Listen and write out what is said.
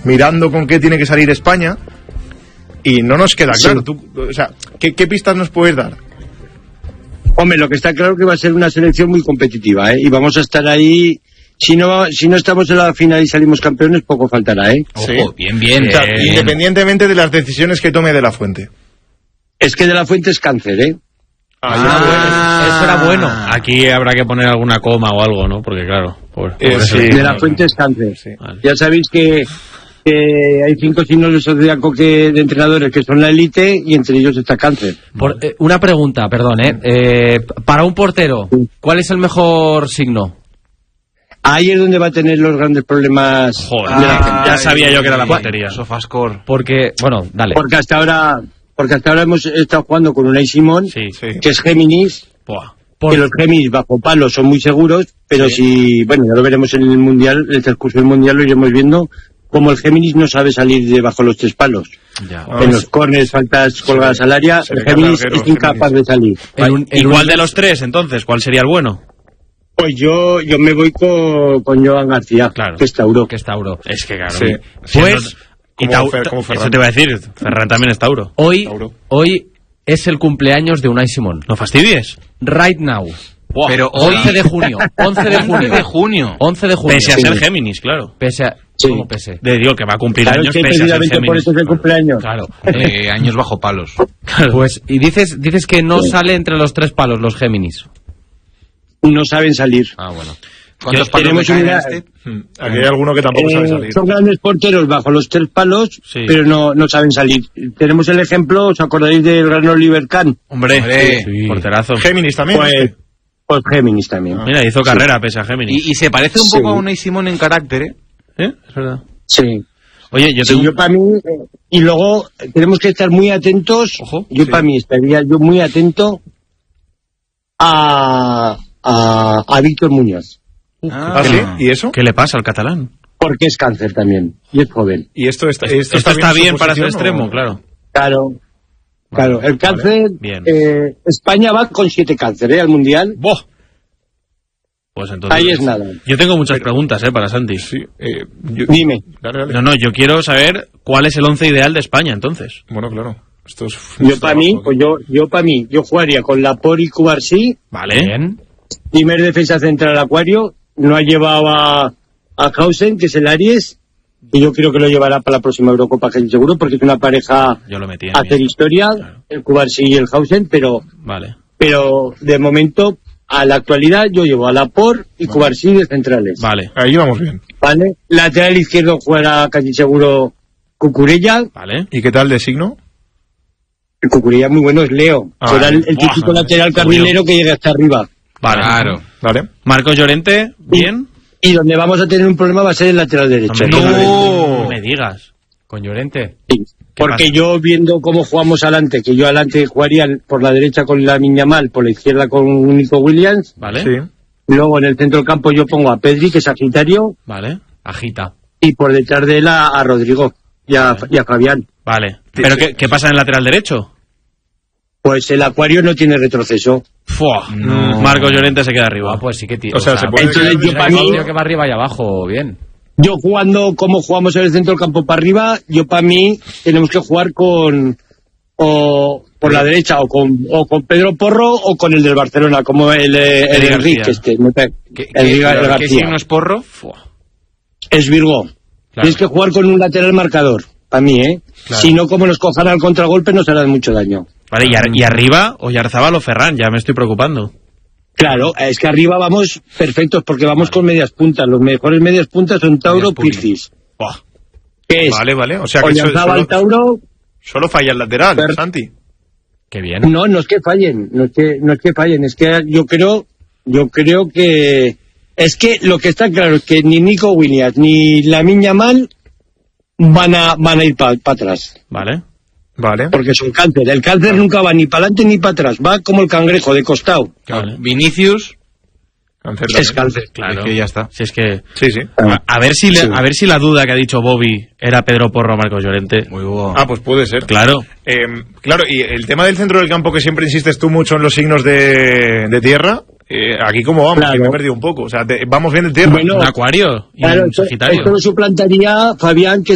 mirando con qué tiene que salir España y no nos queda claro. O sea, ¿qué pistas nos puedes dar? Hombre, lo que está claro es que va a ser una selección muy competitiva, y vamos a estar ahí. Si no estamos en la final y salimos campeones, poco faltará, Ojo, sí. bien. O sea, independientemente de las decisiones que tome De La Fuente. Es que De La Fuente es cáncer, eso era bueno. Aquí habrá que poner alguna coma o algo, ¿no? Porque claro, De La Fuente es cáncer. Sí. Vale. Ya sabéis que hay 5 signos de zodiaco de entrenadores que son la élite y entre ellos está cáncer. Una pregunta, perdón, para un portero, ¿cuál es el mejor signo? Ahí es donde va a tener los grandes problemas. Joder, ya sabía yo que era la portería. Sofascore. Porque, bueno, dale. Porque hasta ahora hemos estado jugando con Unai Simón, que es Géminis. Que los Géminis bajo palos son muy seguros, pero ya lo veremos en el Mundial, el transcurso del Mundial lo iremos viendo, como el Géminis no sabe salir de bajo los 3 palos. En los córneres, faltas colgadas al área, el Géminis es incapaz de salir. ¿Cuál de los 3, entonces? ¿Cuál sería el bueno? Pues yo me voy con Joan García, que es Tauro. Es que claro. Sí. Pues, como Ferran. Eso te iba a decir, Ferran también es Tauro. Hoy es el cumpleaños de Unai Simón. No fastidies. Right now. Wow. Pero 11 de junio. 11 de junio. Pese a ser Géminis, claro. ¿Cómo pese? Digo que va a cumplir años pese a ser Géminis. Por eso es el cumpleaños. Claro. Años bajo palos. Pues, y dices que no sale entre los 3 palos los Géminis. No saben salir. Bueno. ¿Cuántos palos caen en este? Aquí hay alguno que tampoco sabe salir. Son grandes porteros bajo los 3 palos, pero no saben salir. Tenemos el ejemplo, ¿os acordáis del gran Oliver Kahn? Hombre, porterazo. Géminis también. Pues Géminis también. Mira, hizo carrera pese a Géminis. Y se parece un poco a Unai Simón en carácter, Es verdad. Sí. Oye, yo para mí, y luego tenemos que estar muy atentos. Ojo, para mí estaría muy atento a Víctor Muñoz. ¿Sí? ¿Y eso? ¿Qué le pasa al catalán? Porque es cáncer también, y es joven. ¿Y esto está bien para ser extremo? Claro. Claro, el cáncer, España va con 7 cánceres al Mundial. Pues entonces, ahí es nada. Yo tengo muchas preguntas para Santi. Dime. Dale. No, yo quiero saber cuál es el 11 ideal de España, entonces. Bueno, claro. Yo jugaría con Laporte y Cubarsí. Vale. Bien. Primer defensa central Acuario. No ha llevado a Hausen, que es el Aries, y yo creo que lo llevará para la próxima Eurocopa, que seguro, porque es una pareja a hacer historia, el Cubarsí y el Hausen, pero de momento, a la actualidad, yo llevo a Laporte y Cubarsí de centrales. Vale, ahí vamos bien. Vale, lateral izquierdo jugará casi seguro Cucurella. Vale. ¿Y qué tal de signo? El Cucurella muy bueno es Leo. Será el típico lateral carrilero que llegue hasta arriba. Vale. Claro. Vale. Marcos Llorente, bien. Y donde vamos a tener un problema va a ser el lateral derecho. No me digas. ¿Con Llorente? Sí. Porque yo viendo cómo jugamos adelante, que yo adelante jugaría por la derecha con Lamine Yamal, por la izquierda con Nico Williams. Vale. Sí. Luego en el centro del campo yo pongo a Pedri, que es Sagitario. Vale. Agita. Y por detrás de él a Rodrigo y a Fabián. Vale. ¿Pero qué pasa en el lateral derecho? Pues el Acuario no tiene retroceso. No. Marcos Llorente se queda arriba. Pues sí que o sea, se puede. Entonces yo para mí que va arriba y abajo, bien. Yo jugando como jugamos en el centro del campo para arriba, yo para mí tenemos que jugar por la derecha o con Pedro Porro o con el del Barcelona, como el Enrique ¿Qué signo es Porro? Es Virgo. Claro. Tienes que jugar con un lateral marcador, para mí, Claro. Si no, como nos cojan al contragolpe, nos harán mucho daño. Vale, y arriba, Oyarzábal o Ferran, ya me estoy preocupando. Claro, es que arriba vamos perfectos porque vamos con medias puntas. Los mejores medias puntas son Tauro, Pircis. ¿Qué es? Vale. O sea que Oyarzábal, Tauro. Solo falla el lateral, Santi. Qué bien. No es que fallen, no es que fallen, es que yo creo que es que lo que está claro es que ni Nico Williams ni Lamine Yamal van a ir para atrás. Vale. Porque es un cáncer. El cáncer nunca va ni para adelante ni para atrás. Va como el cangrejo, de costado. Vale. Vinicius. Es cáncer. Claro. Es que ya está. Si es que... Sí. A ver si la duda que ha dicho Bobby era Pedro Porro o Marcos Llorente. Muy bueno. Pues puede ser. Claro. Claro, y el tema del centro del campo que siempre insistes tú mucho en los signos de tierra... aquí como vamos, claro. Que me he perdido un poco. O sea, vamos bien de tierra. Bueno, un Acuario y un Sagitario. Esto lo suplantaría Fabián, que